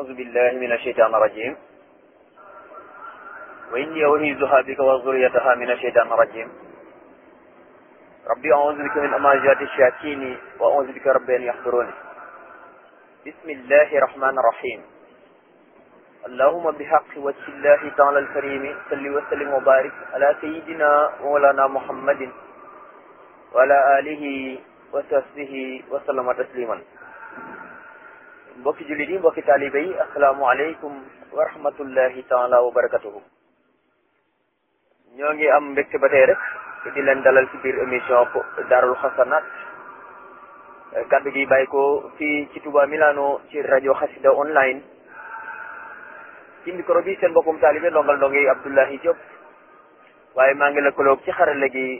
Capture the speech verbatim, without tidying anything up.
أعوذ بالله من الشيطان الرجيم وإني أعيذها بك وذريتها من الشيطان الرجيم ربي أعوذ بك من همزات الشياطين وأعوذ بك رب أن يحضرون بسم الله الرحمن الرحيم اللهم بحق وجه الله تعالى الكريم صل وسلم وبارك على سيدنا مولانا محمد وعلى آله وصحبه وسلم تسليما. mbokki jullit yi mbokki taalibe yi asalaamaaleykum wa rahmatullahi taala wa barakatuhu. ñoo ngi am mbégte ba tey rek di leen dalal ci biir émission Daarul Xasanaat kàddu gi bàyyi ko fii ci Touba Milano ci rajo Xassida online ci micro bi seen mbokkum taalibe ndongal ndongi Abdoulahi Diop waaye maa ngi lëkkaloog ci xarale gi